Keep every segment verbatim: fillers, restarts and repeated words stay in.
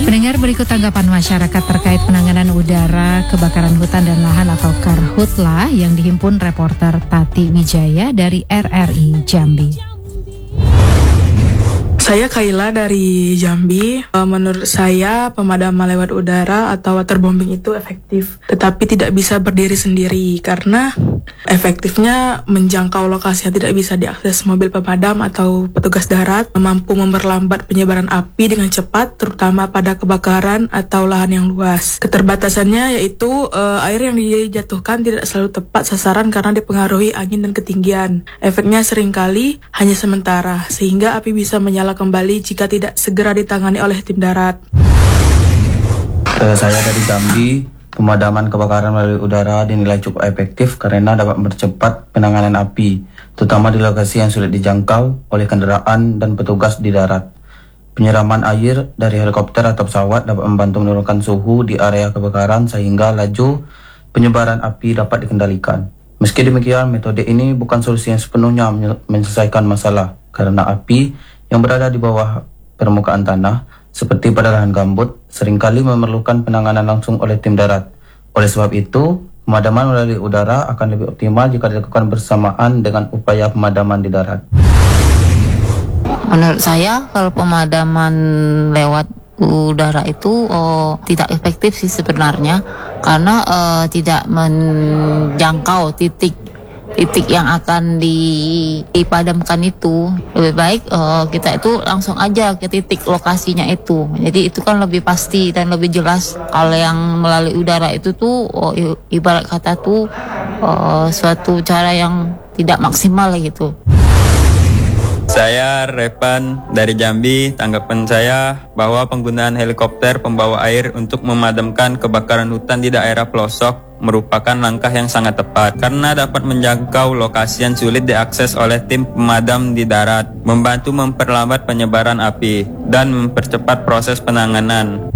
Pendengar, berikut tanggapan masyarakat terkait penanganan udara kebakaran hutan dan lahan atau Karhutla yang dihimpun reporter Tati Wijaya dari R R I Jambi. Saya Kaila dari Jambi. Menurut saya pemadaman lewat udara atau waterbombing itu efektif, tetapi tidak bisa berdiri sendiri karena efektifnya menjangkau lokasi yang tidak bisa diakses mobil pemadam atau petugas darat, mampu memperlambat penyebaran api dengan cepat, terutama pada kebakaran atau lahan yang luas. Keterbatasannya yaitu uh, air yang dijatuhkan tidak selalu tepat sasaran karena dipengaruhi angin dan ketinggian. Efeknya seringkali hanya sementara, sehingga api bisa menyala kembali jika tidak segera ditangani oleh tim darat. Uh, saya dari Jambi. Pemadaman kebakaran melalui udara dinilai cukup efektif karena dapat mempercepat penanganan api, terutama di lokasi yang sulit dijangkau oleh kendaraan dan petugas di darat. Penyiraman air dari helikopter atau pesawat dapat membantu menurunkan suhu di area kebakaran sehingga laju penyebaran api dapat dikendalikan. Meski demikian, metode ini bukan solusi yang sepenuhnya menyelesaikan masalah karena api yang berada di bawah permukaan tanah seperti pada lahan gambut, seringkali memerlukan penanganan langsung oleh tim darat. Oleh sebab itu, pemadaman melalui udara akan lebih optimal jika dilakukan bersamaan dengan upaya pemadaman di darat. Menurut saya, kalau pemadaman lewat udara itu oh, tidak efektif sih sebenarnya, karena uh, tidak menjangkau titik titik yang akan dipadamkan itu. Lebih baik uh, kita itu langsung aja ke titik lokasinya itu. Jadi itu kan lebih pasti dan lebih jelas. Kalau yang melalui udara itu tuh oh, ibarat kata tuh uh, suatu cara yang tidak maksimal gitu. Saya Repan dari Jambi. Tanggapan saya bahwa penggunaan helikopter pembawa air untuk memadamkan kebakaran hutan di daerah pelosok merupakan langkah yang sangat tepat karena dapat menjangkau lokasi yang sulit diakses oleh tim pemadam di darat, membantu memperlambat penyebaran api, dan mempercepat proses penanganan.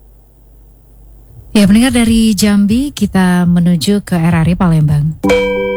Ya, pendengar, dari Jambi kita menuju ke R R I Palembang.